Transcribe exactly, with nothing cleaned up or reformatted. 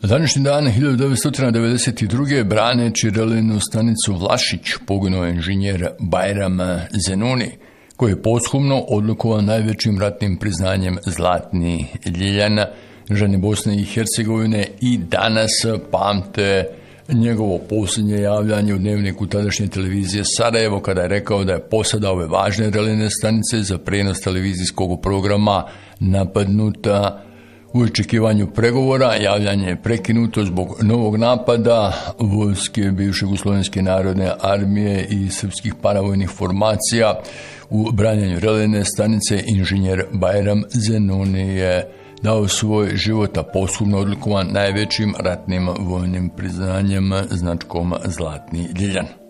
Današnji dan hiljadu devetsto devedeset druge braneći relenu stanicu Vlašić poginuo je inženjer Bajram Zenuni, koji je posthumno odlikovan najvećim ratnim priznanjem Zlatni Ljiljana. Žene Bosne i Hercegovine i danas pamte njegovo posljednje javljanje u dnevniku tadašnje televizije Sarajevo, kada je rekao da je posada ove važne relene stanice za prenos televizijskog programa napadnuta. U očekivanju pregovora javljanje je prekinuto zbog novog napada vojske bivše Jugoslovenske narodne armije i srpskih paravojnih formacija. U branjanju relene stanice inženjer Bajram Zenuni je dao svoj život, a posthumno odlikovan najvećim ratnim vojnim priznanjem značkom Zlatni Ljiljan.